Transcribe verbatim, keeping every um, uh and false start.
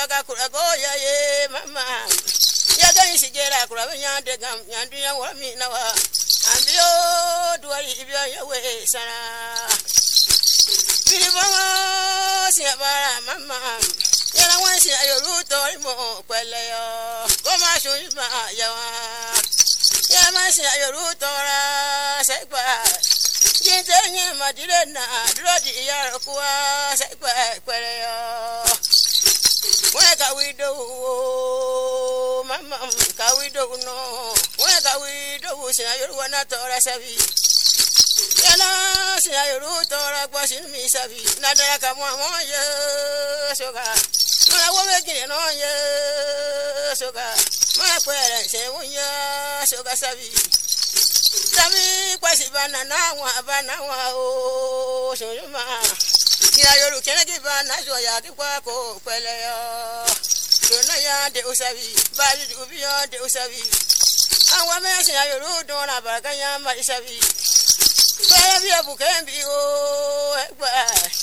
maga kurago ya ye mama ya ga sigera kurabe nyande gam nyandu ya wa mi na wa ambio duari ibyo ya we sana biribo si bara mama ya na wa si ayo ruto mo kwele yo koma shu ma ya wa ya ma si ayo ruto ra sai pa Jintenye madirena drodi ya kuwa sai pa kwele yo Weka wido mama ka wido no weka wido sina yoru wana tora sabi yana sina yoru tora kwa sin mi sabi na dara ka mo mo ye soga na wo me gine no ye soga ma kwere se wunya soga sabi sabi kwa si bana na wa bana wa o so ma ya yoru kene ki bana so ya ki kwa ko kwele yo Dona ya de usabi, bali de ubiyo de usabi. Anwa me se ayoru dona baraka ya ma isabi. Baya biya bukembi o egba.